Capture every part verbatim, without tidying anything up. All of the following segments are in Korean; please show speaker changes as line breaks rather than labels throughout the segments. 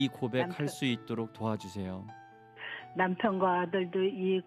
이 고백할
남편,
수 있도록 도와주세요.
남편과 아들도 이,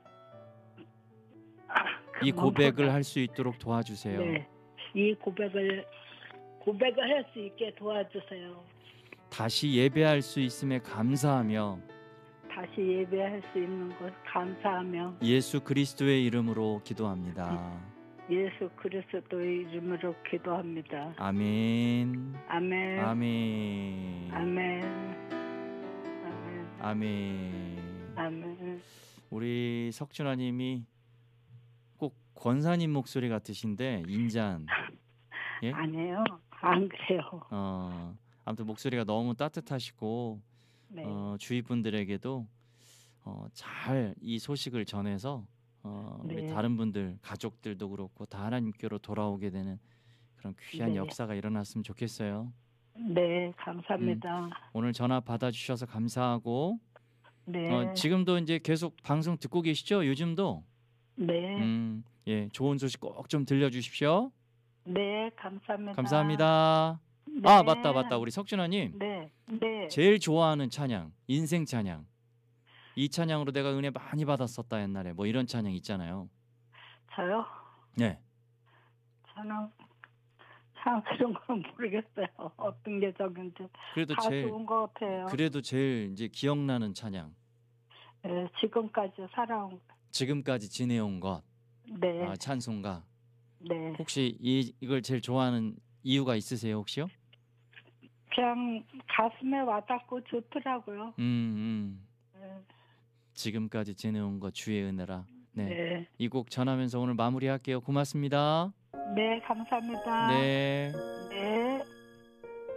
이
금방
고백을
보다.
할 수 있도록 도와주세요.
네, 이 고백을 고백을 할 수 있게 도와주세요.
다시 예배할 수 있음에 감사하며
다시 예배할 수 있는 것 감사하며
예수 그리스도의 이름으로 기도합니다.
예수 그리스도의 이름으로 기도합니다.
아멘.
아멘.
아멘.
아멘. 아멘.
아멘.
아멘.
우리 석준아님이 꼭 권사님 목소리 같으신데 인잔. 예?
아니에요. 안 그래요.
어, 아무튼 목소리가 너무 따뜻하시고
네.
어, 주위 분들에게도 어, 잘 이 소식을 전해서 어, 우리
네.
다른 분들 가족들도 그렇고 다 하나님께로 돌아오게 되는 그런 귀한
네.
역사가 일어났으면 좋겠어요.
네, 감사합니다.
음, 오늘 전화 받아주셔서 감사하고
네.
어, 지금도 이제 계속 방송 듣고 계시죠? 요즘도
네.
음, 예, 좋은 소식 꼭 좀 들려주십시오.
네, 감사합니다.
감사합니다.
네.
아, 맞다 맞다 우리 석준아님
네. 네.
제일 좋아하는 찬양 인생 찬양, 이 찬양으로 내가 은혜 많이 받았었다 옛날에, 뭐 이런 찬양 있잖아요.
저요?
네.
저는 참 그런 건 모르겠어요. 어떤 게 적은지.
그래도
다
제일
좋은 것 같아요.
그래도 제일 이제 기억나는 찬양,
네, 지금까지 살아온.
지금까지 지내온 것,
네.
아, 찬송가.
네.
혹시 이 이걸 제일 좋아하는 이유가 있으세요 혹시요?
그냥 가슴에 와닿고 좋더라고요.
음, 음.
네.
지금까지 지내온 것 주의 은혜라. 네.
네.
이 곡 전하면서 오늘 마무리할게요. 고맙습니다.
네, 감사합니다.
네.
네.